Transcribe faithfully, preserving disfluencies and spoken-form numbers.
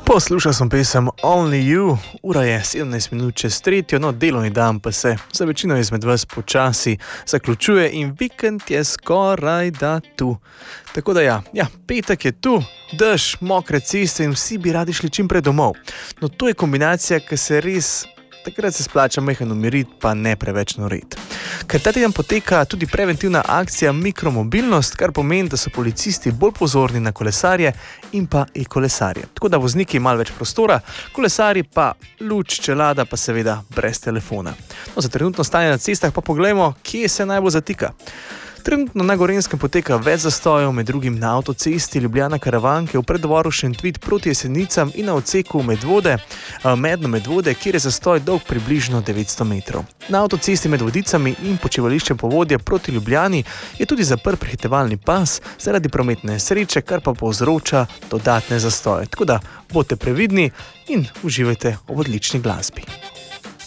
Poslušal sem pesem Only You, ura je sedemnajst minut čez tretjo, no delovni dan pa se za večino izmed vas počasi zaključuje in vikend je skoraj da tu. Tako da ja, ja, petek je tu, dež, mokre ceste in vsi bi radi šli čim prej domov. No to je kombinacija, ki se res, takrat se splača majhen umiriti, pa ne preveč noreti. Ker ta teden poteka tudi preventivna akcija Mikromobilnost, kar pomeni, da so policisti bolj pozorni na kolesarje in pa e-kolesarje. Tako da vozniki malo več prostora, kolesarji pa luč, čelada, pa seveda brez telefona. No, za trenutno stanje na cestah pa poglejmo, kje se najbolj zatika. Trenutno na Gorenjskem poteka več zastojev, med drugim na avtocesti Ljubljana-Karavanke v preddvoru Šentvid proti Jesenicam in na odseku Medvode, Medno-Medvode, kjer je zastoj dolg približno devetsto metrov. Na avtocesti med Vodicami in počivališčem Povodje proti Ljubljani je tudi zaprt prehitevalni pas zaradi prometne nesreče, kar pa povzroča dodatne zastoje. Tako da bodite previdni in uživajte ob odlični glasbi.